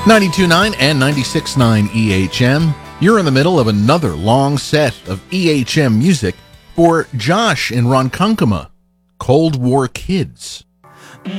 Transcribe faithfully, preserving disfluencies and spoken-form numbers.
ninety-two point nine and ninety-six point nine E H M. You're in the middle of another long set of E H M music for Josh in Ronkonkoma, Cold War Kids.